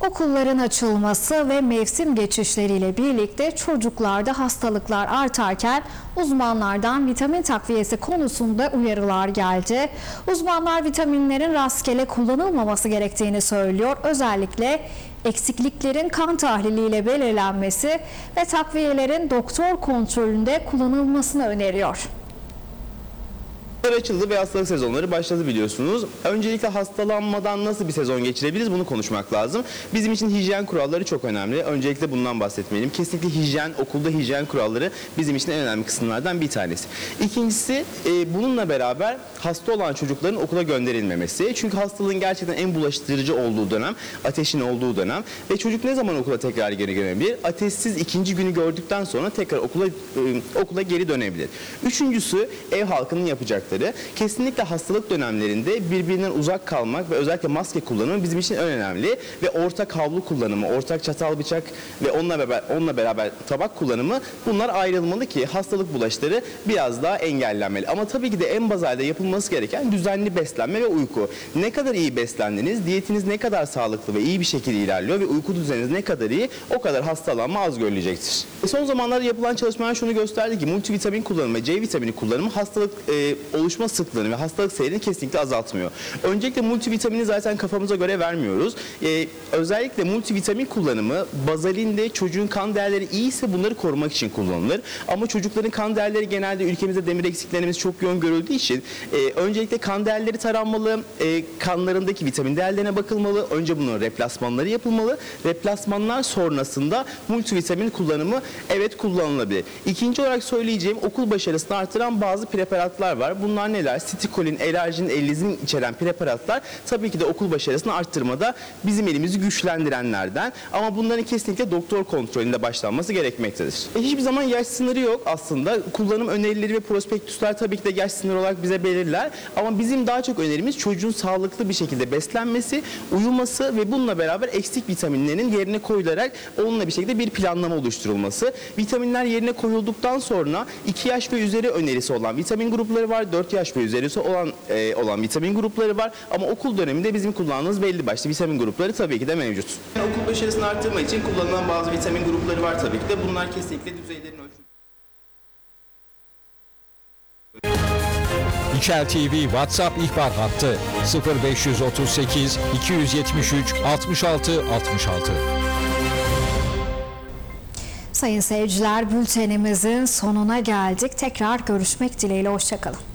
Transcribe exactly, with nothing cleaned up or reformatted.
Okulların açılması ve mevsim geçişleriyle birlikte çocuklarda hastalıklar artarken uzmanlardan vitamin takviyesi konusunda uyarılar geldi. Uzmanlar vitaminlerin rastgele kullanılmaması gerektiğini söylüyor. Özellikle eksikliklerin kan tahliliyle belirlenmesi ve takviyelerin doktor kontrolünde kullanılmasını öneriyor. Açıldı ve hastalık sezonları başladı biliyorsunuz. Öncelikle hastalanmadan nasıl bir sezon geçirebiliriz bunu konuşmak lazım. Bizim için hijyen kuralları çok önemli. Öncelikle bundan bahsetmeliyim. Kesinlikle hijyen, okulda hijyen kuralları bizim için en önemli kısımlardan bir tanesi. İkincisi e, bununla beraber hasta olan çocukların okula gönderilmemesi. Çünkü hastalığın gerçekten en bulaştırıcı olduğu dönem, ateşin olduğu dönem ve çocuk ne zaman okula tekrar geri dönebilir? Ateşsiz ikinci günü gördükten sonra tekrar okula, e, okula geri dönebilir. Üçüncüsü ev halkının yapacakları. Kesinlikle hastalık dönemlerinde birbirinden uzak kalmak ve özellikle maske kullanımı bizim için en önemli ve ortak havlu kullanımı, ortak çatal bıçak ve onunla beraber, onunla beraber tabak kullanımı bunlar ayrılmalı ki hastalık bulaşları biraz daha engellenmeli. Ama tabii ki de en bazalde yapılması gereken düzenli beslenme ve uyku. Ne kadar iyi beslendiniz, diyetiniz ne kadar sağlıklı ve iyi bir şekilde ilerliyor ve uyku düzeniniz ne kadar iyi o kadar hastalanma az görülecektir. E son zamanlarda yapılan çalışmalar şunu gösterdi ki multivitamin kullanımı ve C vitamini kullanımı hastalık e, oluşma sıklığını ve hastalık seyrini kesinlikle azaltmıyor. Öncelikle multivitamini zaten kafamıza göre vermiyoruz. Ee, özellikle multivitamin kullanımı bazalinde çocuğun kan değerleri iyiyse bunları korumak için kullanılır. Ama çocukların kan değerleri genelde ülkemizde demir eksiklerimiz çok yoğun görüldüğü için e, öncelikle kan değerleri taranmalı, e, kanlarındaki vitamin değerlerine bakılmalı. Önce bunun replasmanları yapılmalı. Replasmanlar sonrasında multivitamin kullanımı evet kullanılabilir. İkinci olarak söyleyeceğim okul başarısını artıran bazı preparatlar var. Bunlar neler? Sitikolin, elerjin, ellizin içeren preparatlar tabii ki de okul başarısını arttırmada bizim elimizi güçlendirenlerden ama bunların kesinlikle doktor kontrolünde başlanması gerekmektedir. E, hiçbir zaman yaş sınırı yok aslında. Kullanım önerileri ve prospektüsler tabii ki de yaş sınırı olarak bize belirler ama bizim daha çok önerimiz çocuğun sağlıklı bir şekilde beslenmesi, uyuması ve bununla beraber eksik vitaminlerin yerine koyularak onunla bir şekilde bir planlama oluşturulması. Vitaminler yerine koyulduktan sonra iki yaş ve üzeri önerisi olan vitamin grupları var. dört yaş ve üzerisi olan e, olan vitamin grupları var ama okul döneminde bizim kullandığımız belli başlı vitamin grupları tabii ki de mevcut. Yani okul başarısını arttırmak için kullanılan bazı vitamin grupları var tabii ki de bunlar kesinlikle düzeylerin ölçülmesi. İçel T V WhatsApp ihbar hattı sıfır beş otuz sekiz iki yüz yetmiş üç altmış altı altmış altı. Sayın seyirciler, bültenimizin sonuna geldik. Tekrar görüşmek dileğiyle, hoşça kalın.